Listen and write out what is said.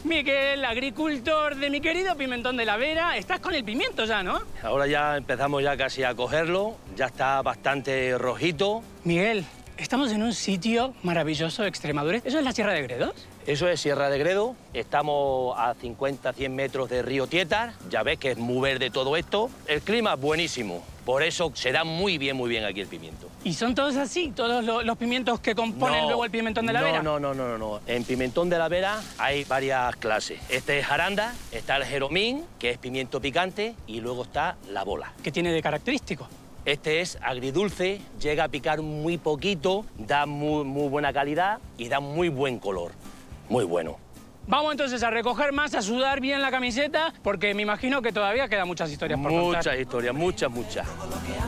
Miguel, agricultor de mi querido pimentón de la Vera. Estás con el pimiento ya, ¿no? Ahora ya empezamos ya casi a cogerlo, ya está bastante rojito. Miguel, estamos en un sitio maravilloso de Extremadura. ¿Eso es la Sierra de Gredos? Eso es Sierra de Gredo, estamos a 50, 100 metros de río Tietar. Ya ves que es muy verde todo esto. El clima es buenísimo, por eso se da muy bien aquí el pimiento. ¿Y son todos así, todos los pimientos que componen luego el pimentón de la Vera? No. En pimentón de la Vera hay varias clases. Este es jaranda, está el jeromín, que es pimiento picante, y luego está la bola. ¿Qué tiene de característico? Este es agridulce, llega a picar muy poquito, da muy buena calidad y da muy buen color. Muy bueno. Vamos entonces a recoger más, a sudar bien la camiseta, porque me imagino que todavía quedan muchas historias por contar. Muchas historias, muchas.